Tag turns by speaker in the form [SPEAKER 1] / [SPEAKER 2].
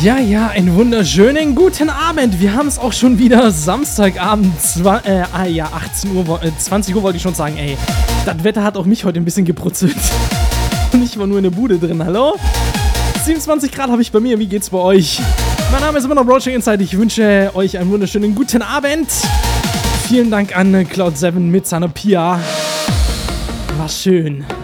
[SPEAKER 1] Ja, einen wunderschönen guten Abend. Wir haben es auch schon wieder Samstagabend, 18 Uhr, 20 Uhr wollte ich schon sagen, ey. Das Wetter hat auch mich heute ein bisschen gebrutzelt. Und ich war nur in der Bude drin, hallo? 27 Grad habe ich bei mir, wie geht's bei euch? Mein Name ist immer noch Broadchurch Inside, ich wünsche euch einen wunderschönen guten Abend. Vielen Dank an Cloud7 mit seiner Pia. War schön.